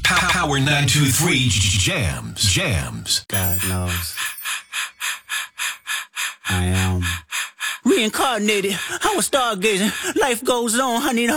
Power 923 Jams. God knows. I am reincarnated. I was stargazing. Life goes on. I need